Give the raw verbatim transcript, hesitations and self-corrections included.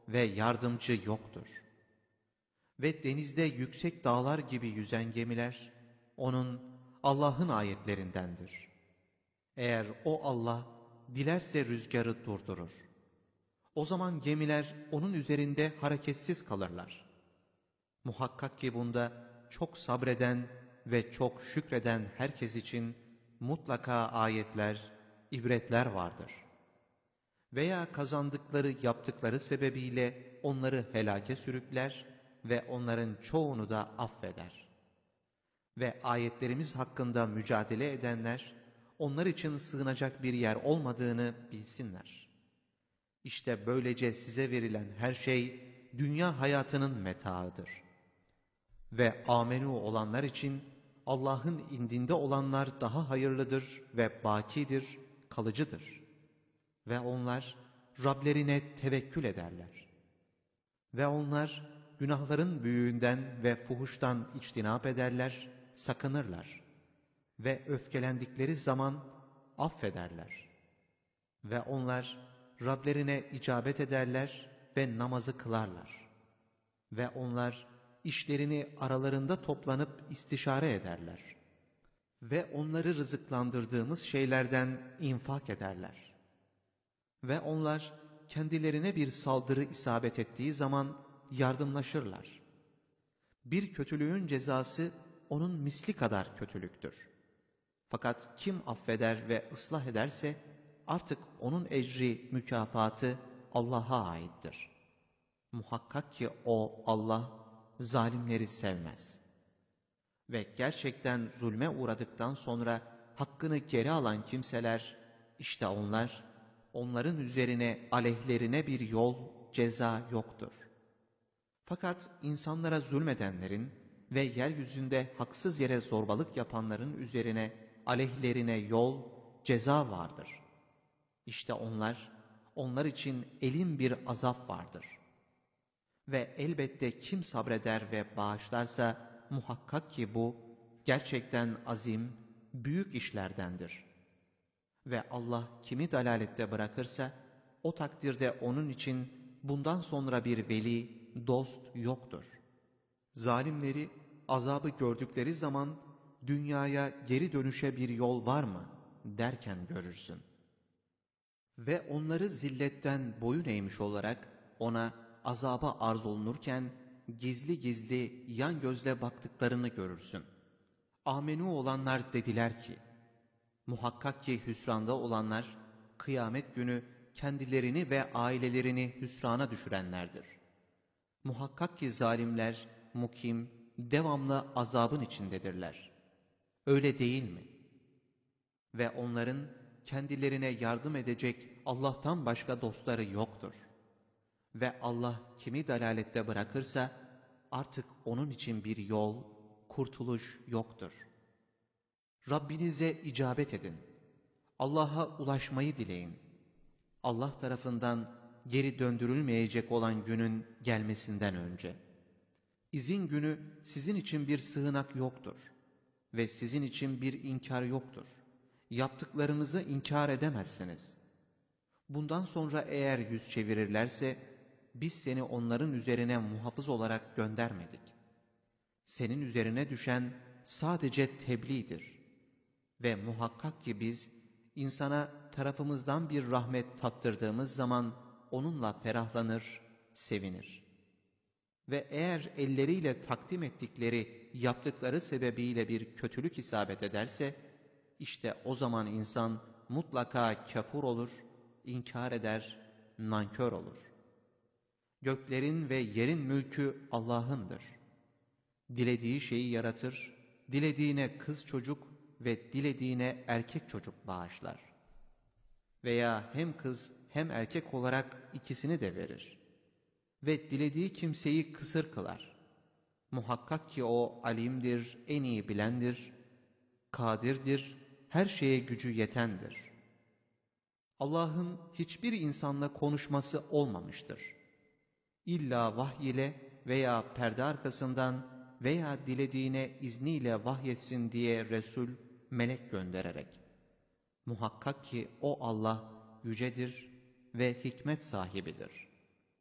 ve yardımcı yoktur. Ve denizde yüksek dağlar gibi yüzen gemiler, onun, Allah'ın ayetlerindendir. Eğer o Allah dilerse rüzgarı durdurur. O zaman gemiler onun üzerinde hareketsiz kalırlar. Muhakkak ki bunda çok sabreden ve çok şükreden herkes için mutlaka ayetler, ibretler vardır. Veya kazandıkları yaptıkları sebebiyle onları helake sürükler ve onların çoğunu da affeder. Ve ayetlerimiz hakkında mücadele edenler, onlar için sığınacak bir yer olmadığını bilsinler. İşte böylece size verilen her şey dünya hayatının metaıdır. Ve amenü olanlar için Allah'ın indinde olanlar daha hayırlıdır ve bakidir, kalıcıdır. Ve onlar Rablerine tevekkül ederler. Ve onlar günahların büyüğünden ve fuhuştan içtinap ederler, sakınırlar. Ve öfkelendikleri zaman affederler. Ve onlar Rablerine icabet ederler ve namazı kılarlar. Ve onlar işlerini aralarında toplanıp istişare ederler. Ve onları rızıklandırdığımız şeylerden infak ederler. Ve onlar kendilerine bir saldırı isabet ettiği zaman yardımlaşırlar. Bir kötülüğün cezası onun misli kadar kötülüktür. Fakat kim affeder ve ıslah ederse artık onun ecri, mükafatı Allah'a aittir. Muhakkak ki o Allah zalimleri sevmez. Ve gerçekten zulme uğradıktan sonra hakkını geri alan kimseler, işte onlar, onların üzerine aleyhlerine bir yol, ceza yoktur. Fakat insanlara zulmedenlerin ve yeryüzünde haksız yere zorbalık yapanların üzerine aleyhlerine yol, ceza vardır. İşte onlar, onlar için elin bir azap vardır. Ve elbette kim sabreder ve bağışlarsa muhakkak ki bu gerçekten azim, büyük işlerdendir. Ve Allah kimi dalalette bırakırsa o takdirde onun için bundan sonra bir veli, dost yoktur. Zalimleri azabı gördükleri zaman dünyaya geri dönüşe bir yol var mı derken görürsün. Ve onları zilletten boyun eğmiş olarak ona azaba arz olunurken gizli gizli yan gözle baktıklarını görürsün. Amenü olanlar dediler ki, muhakkak ki hüsranda olanlar kıyamet günü kendilerini ve ailelerini hüsrana düşürenlerdir. Muhakkak ki zalimler mukim, devamlı azabın içindedirler. Öyle değil mi? Ve onların kendilerine yardım edecek Allah'tan başka dostları yoktur. Ve Allah kimi dalalette bırakırsa artık onun için bir yol, kurtuluş yoktur. Rabbinize icabet edin. Allah'a ulaşmayı dileyin. Allah tarafından geri döndürülmeyecek olan günün gelmesinden önce. İzin günü sizin için bir sığınak yoktur. Ve sizin için bir inkar yoktur. Yaptıklarınızı inkar edemezsiniz. Bundan sonra eğer yüz çevirirlerse, biz seni onların üzerine muhafız olarak göndermedik. Senin üzerine düşen sadece tebliğdir. Ve muhakkak ki biz, insana tarafımızdan bir rahmet tattırdığımız zaman, onunla ferahlanır, sevinir. Ve eğer elleriyle takdim ettikleri, yaptıkları sebebiyle bir kötülük isabet ederse, işte o zaman insan mutlaka kafur olur, inkar eder, nankör olur. Göklerin ve yerin mülkü Allah'ındır. Dilediği şeyi yaratır, dilediğine kız çocuk ve dilediğine erkek çocuk bağışlar. Veya hem kız hem erkek olarak ikisini de verir. Ve dilediği kimseyi kısır kılar. Muhakkak ki o alimdir, en iyi bilendir, kadirdir, her şeye gücü yetendir. Allah'ın hiçbir insanla konuşması olmamıştır. İlla vahiy ile veya perde arkasından veya dilediğine izniyle vahyetsin diye Resul, melek göndererek. Muhakkak ki o Allah yücedir ve hikmet sahibidir.